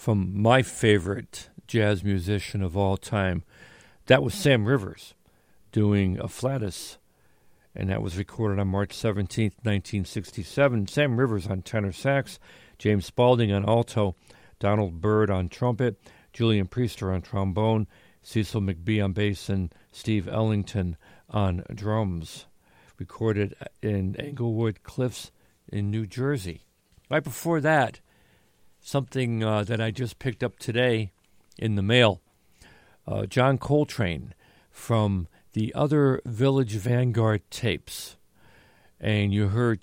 from my favorite jazz musician of all time. That was Sam Rivers doing Afflatus, and that was recorded on March 17th, 1967. Sam Rivers on tenor sax, James Spaulding on alto, Donald Byrd on trumpet, Julian Priester on trombone, Cecil McBee on bass, and Steve Ellington on drums. Recorded in Englewood Cliffs in New Jersey. Right before that, something that I just picked up today in the mail, John Coltrane from the Other Village Vanguard tapes. And you heard